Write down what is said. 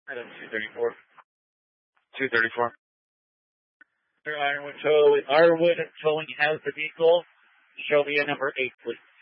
Item 234. 234. Ironwood Towing has the vehicle. Show me a number 8, please.